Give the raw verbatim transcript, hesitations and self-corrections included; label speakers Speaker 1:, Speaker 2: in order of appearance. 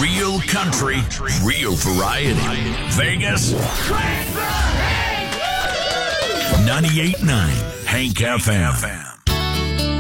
Speaker 1: Real country, real variety. Vegas, ninety-eight point nine Hank F M.